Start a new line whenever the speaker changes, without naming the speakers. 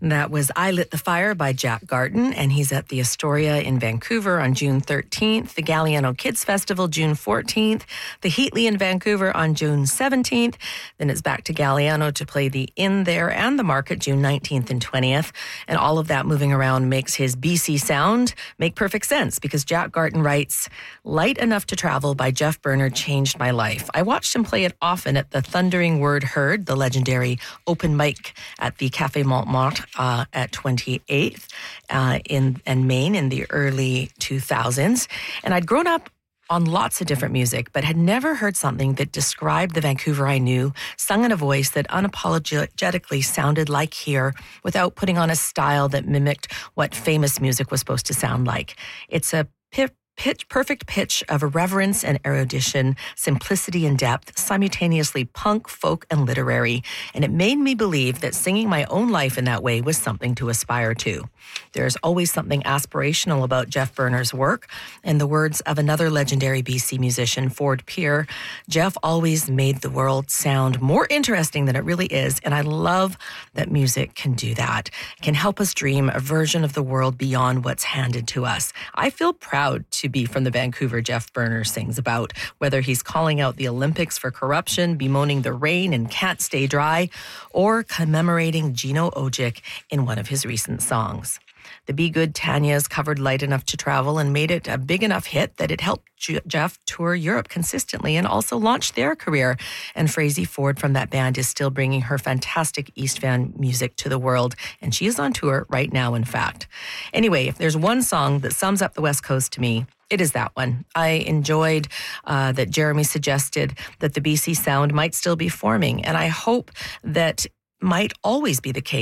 That was I Lit the Fire by Jack Garden, and he's at the Astoria in Vancouver on June 13th, the Galliano Kids Festival June 14th, the Heatley in Vancouver on June 17th. Then it's back to Galliano to play the In There and the Market June 19th and 20th. And all of that moving around makes his BC sound make perfect sense, because Jack Garden writes, "Light Enough to Travel by Jeff Berner changed my life. I watched him play it often at the Thundering Word Heard, the legendary open mic at the Café Montmartre at 28th in Maine in the early 2000s. And I'd grown up on lots of different music, but had never heard something that described the Vancouver I knew, sung in a voice that unapologetically sounded like here, without putting on a style that mimicked what famous music was supposed to sound like. It's a perfect pitch of irreverence and erudition, simplicity and depth, simultaneously punk, folk, and literary. And it made me believe that singing my own life in that way was something to aspire to. There's always something aspirational about Jeff Berner's work. In the words of another legendary BC musician, Ford Peer, Jeff always made the world sound more interesting than it really is. And I love that music can do that. It can help us dream a version of the world beyond what's handed to us. I feel proud to be from the Vancouver Jeff Berner sings about, whether he's calling out the Olympics for corruption, bemoaning the rain and Can't Stay Dry, or commemorating Gino Ojic in one of his recent songs. The Be Good Tanyas covered Light Enough to Travel and made it a big enough hit that it helped Jeff tour Europe consistently and also launch their career. And Frazey Ford from that band is still bringing her fantastic East Van music to the world. And she is on tour right now, in fact. Anyway, if there's one song that sums up the West Coast to me, it is that one. I enjoyed that Jeremy suggested that the BC sound might still be forming. And I hope that might always be the case.